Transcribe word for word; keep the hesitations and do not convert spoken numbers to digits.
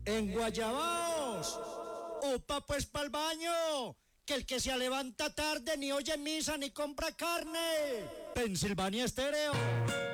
En Guayabaos. Opa, pues pa'l baño. Que el que se levanta tarde ni oye misa ni compra carne. Pensilvania Estéreo.